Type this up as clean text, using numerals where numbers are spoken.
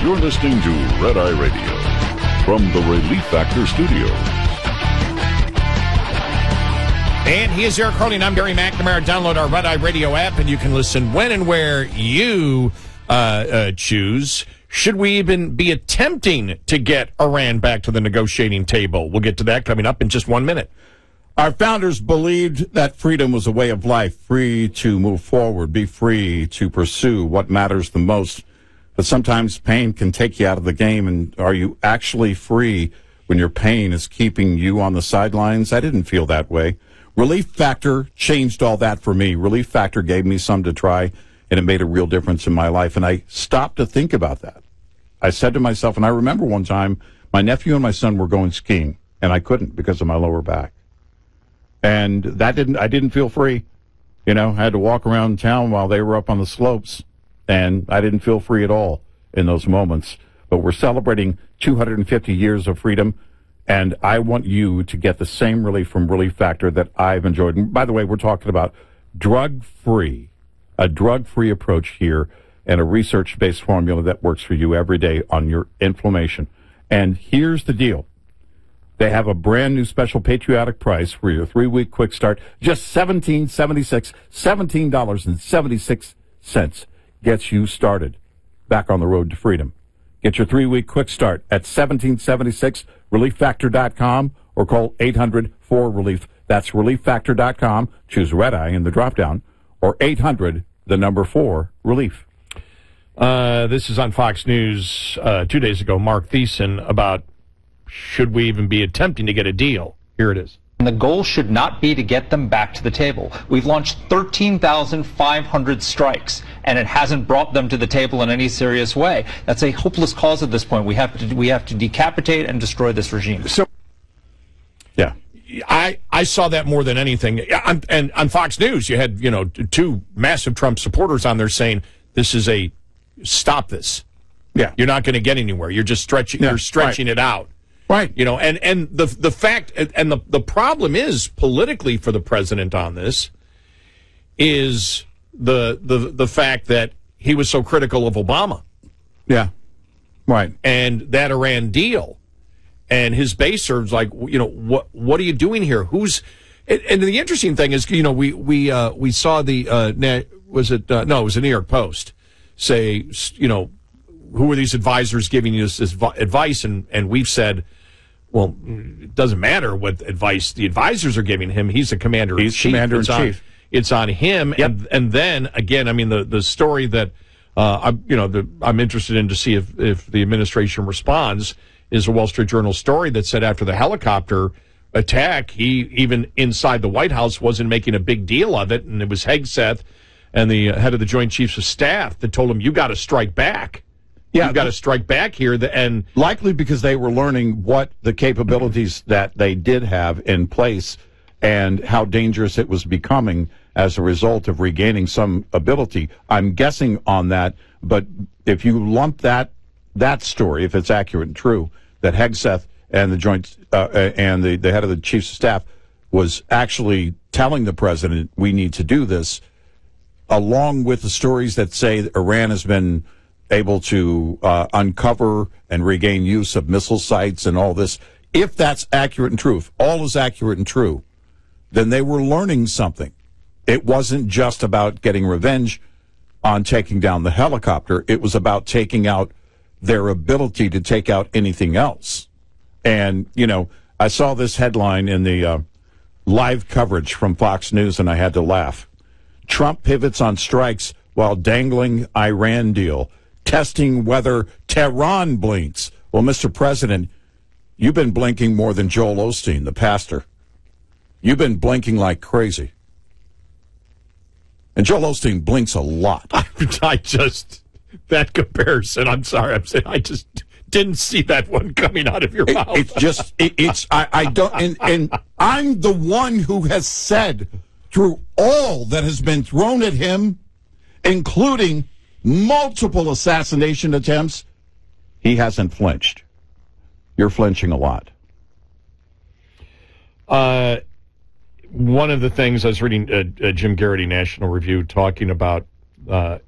You're listening to Red Eye Radio from the Relief Factor Studios. And he is Eric Carly, and I'm Barry McNamara. Download our Red Eye Radio app, and you can listen when and where you choose. Should we even be attempting to get Iran back to the negotiating table? We'll get to that coming up in just 1 minute. Our founders believed that freedom was a way of life, free to move forward, be free to pursue what matters the most. But sometimes pain can take you out of the game, and are you actually free when your pain is keeping you on the sidelines? I didn't feel that way. Relief Factor changed all that for me. Relief Factor gave me some to try, and it made a real difference in my life, and I stopped to think about that. I said to myself, and I remember one time, my nephew and my son were going skiing, and I couldn't because of my lower back. And I didn't feel free. You know, I had to walk around town while they were up on the slopes, and I didn't feel free at all in those moments. But we're celebrating 250 years of freedom, and I want you to get the same relief from Relief Factor that I've enjoyed. And by the way, we're talking about drug-free, a drug-free approach here, and a research-based formula that works for you every day on your inflammation. And here's the deal. They have a brand new special patriotic price for your 3-week quick start. Just $17.76, $17.76 gets you started back on the road to freedom. Get your 3-week quick start at $17.76, relieffactor.com, or call 800-4-RELIEF. That's relieffactor.com. Choose Red Eye in the drop-down, or 800-4-RELIEF. This is on Fox News 2 days ago. Mark Thiessen about should we even be attempting to get a deal? Here it is. And the goal should not be to get them back to the table. We've launched 13,500 strikes, and it hasn't brought them to the table in any serious way. That's a hopeless cause at this point. We have to decapitate and destroy this regime. So, yeah, I saw that more than anything. And on Fox News, you had two massive Trump supporters on there saying this is a stop this. Yeah, you're not going to get anywhere. You're just stretching. Yeah, you're stretching it out. Right. And the fact and the problem is politically for the president on this is the fact that he was so critical of Obama. Yeah. Right. And that Iran deal. And his base are like, what are you doing here? And the interesting thing is, we saw it was the New York Post say, who are these advisors giving us this advice? And we've said, well, it doesn't matter what advice the advisors are giving him. He's the commander-in-chief. He's commander-in-chief. It's on him. Yep. And then, again, I mean, the story that I'm interested in to see if the administration responds is a Wall Street Journal story that said after the helicopter attack, he, even inside the White House, wasn't making a big deal of it. And it was Hegseth and the head of the Joint Chiefs of Staff that told him, you got to strike back. Yeah, you've got to strike back here. And likely because they were learning what the capabilities that they did have in place and how dangerous it was becoming as a result of regaining some ability. I'm guessing on that, but if you lump that story, if it's accurate and true, that Hegseth and the joint and the head of the Chiefs of Staff was actually telling the president, we need to do this, along with the stories that say that Iran has been able to uncover and regain use of missile sites and all this. If that's accurate and true, if all is accurate and true, then they were learning something. It wasn't just about getting revenge on taking down the helicopter. It was about taking out their ability to take out anything else. And, I saw this headline in the live coverage from Fox News, and I had to laugh. Trump pivots on strikes while dangling Iran deal, testing whether Tehran blinks. Well, Mr. President, you've been blinking more than Joel Osteen, the pastor. You've been blinking like crazy. And Joel Osteen blinks a lot. That comparison, I'm sorry, I just didn't see that one coming out of your mouth. I don't, and I'm the one who has said through all that has been thrown at him, including multiple assassination attempts, he hasn't flinched. You're flinching a lot. One of the things I was reading Jim Garrity, National Review, talking about